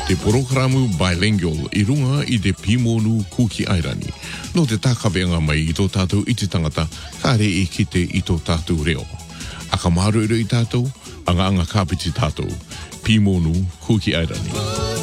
Te programu bilingual I runga I te Pimonu Kuki Airani. No te tākawenga mai I tō tātou I te tangata, ka re e kite I tō tātou reo. A ka maru I tātou, anga anga kāpiti tātou. Pimonu Kuki Airani.